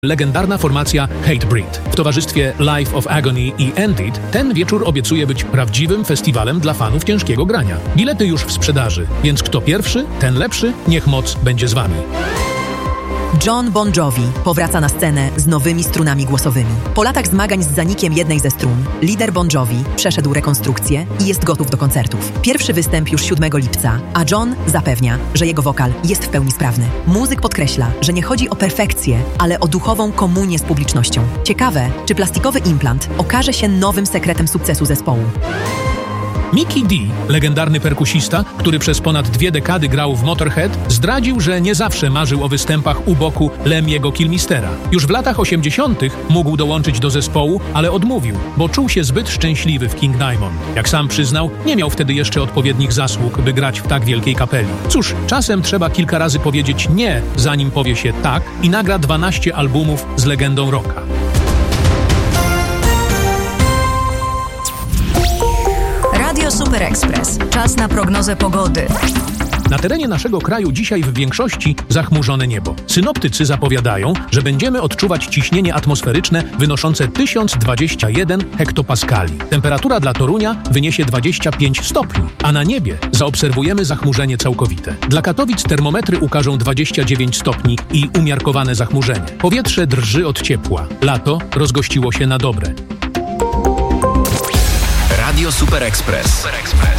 legendarna formacja Hatebreed. W towarzystwie Life of Agony i End It ten wieczór obiecuje być prawdziwym festiwalem dla fanów ciężkiego grania. Bilety już w sprzedaży, więc kto pierwszy, ten lepszy, niech moc będzie z wami. Jon Bon Jovi powraca na scenę z nowymi strunami głosowymi. Po latach zmagań z zanikiem jednej ze strun, lider Bon Jovi przeszedł rekonstrukcję i jest gotów do koncertów. Pierwszy występ już 7 lipca, a Jon zapewnia, że jego wokal jest w pełni sprawny. Muzyk podkreśla, że nie chodzi o perfekcję, ale o duchową komunię z publicznością. Ciekawe, czy plastikowy implant okaże się nowym sekretem sukcesu zespołu. Mikkey Dee, legendarny perkusista, który przez ponad 2 dekady grał w Motorhead, zdradził, że nie zawsze marzył o występach u boku Lemiego Kilmistera. Już w latach 80. mógł dołączyć do zespołu, ale odmówił, bo czuł się zbyt szczęśliwy w King Diamond. Jak sam przyznał, nie miał wtedy jeszcze odpowiednich zasług, by grać w tak wielkiej kapeli. Cóż, czasem trzeba kilka razy powiedzieć nie, zanim powie się tak i nagra 12 albumów z legendą rocka. Radio Super Express. Czas na prognozę pogody. Na terenie naszego kraju dzisiaj w większości zachmurzone niebo. Synoptycy zapowiadają, że będziemy odczuwać ciśnienie atmosferyczne wynoszące 1021 hektopaskali. Temperatura dla Torunia wyniesie 25 stopni, a na niebie zaobserwujemy zachmurzenie całkowite. Dla Katowic termometry ukażą 29 stopni i umiarkowane zachmurzenie. Powietrze drży od ciepła. Lato rozgościło się na dobre. Radio Super Express.